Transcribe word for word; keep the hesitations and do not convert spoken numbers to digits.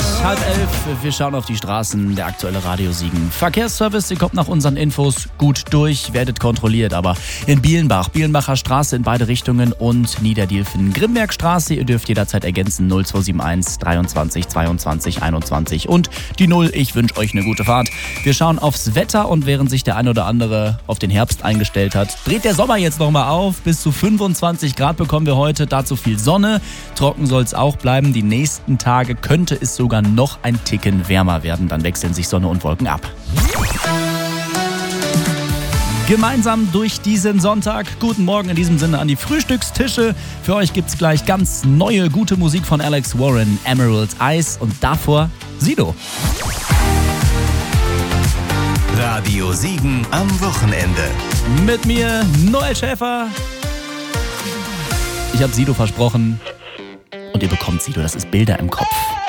halb elf. Wir schauen auf die Straßen, der aktuelle Radio Siegen. Verkehrsservice, ihr kommt nach unseren Infos gut durch, werdet kontrolliert. Aber in Bielenbach, Bielenbacher Straße in beide Richtungen und Niederdilfen, Grimbergstraße, ihr dürft jederzeit ergänzen null zwei sieben eins dreiundzwanzig zweiundzwanzig einundzwanzig und die null. Ich wünsche euch eine gute Fahrt. Wir schauen aufs Wetter und während sich der ein oder andere auf den Herbst eingestellt hat, dreht der Sommer jetzt nochmal auf. Bis zu fünfundzwanzig Grad bekommen wir heute, dazu viel Sonne. Trocken soll es auch bleiben. Die nächsten Tage könnte es sogar noch ein Ticken wärmer werden. Dann wechseln sich Sonne und Wolken ab. Gemeinsam durch diesen Sonntag. Guten Morgen in diesem Sinne an die Frühstückstische. Für euch gibt's gleich ganz neue, gute Musik von Alex Warren, Emerald Eyes und davor Sido. Radio Siegen am Wochenende. Mit mir Noel Schäfer. Ich habe Sido versprochen und ihr bekommt Sido, das ist Bilder im Kopf.